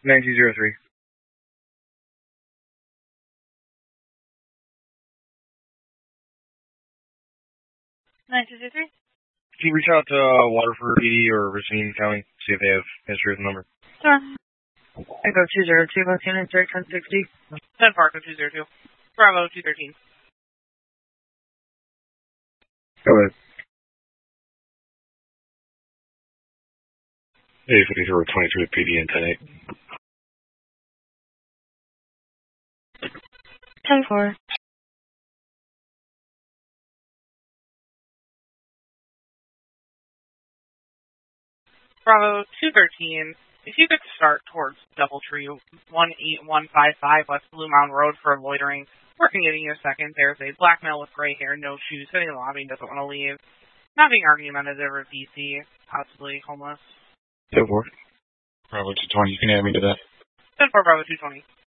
9203. 9203. Can you reach out to Waterford PD or Racine County, see if they have history of the number? Sure. Echo 202, Lieutenant 1060. 10 Park 202. Bravo 213. Go ahead. Hey, 53 PD and 10-8. 10-4. Bravo 213. If you could start towards Doubletree 18155 West Blue Mountain Road for loitering, we're giving you a second. There's a black male with gray hair, no shoes, sitting in the lobby, doesn't want to leave. Not being argumentative or BC, possibly homeless. 10-4. Bravo 220, you can add me to that. 10-4 Bravo 220.